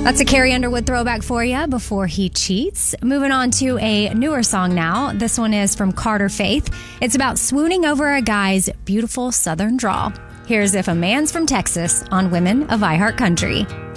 That's a Carrie Underwood throwback for you, Before He Cheats. Moving on to a newer song now. This one is from Carter Faith. It's about swooning over a guy's beautiful southern drawl. Here's If a Man's from Texas on Women of iHeart Country.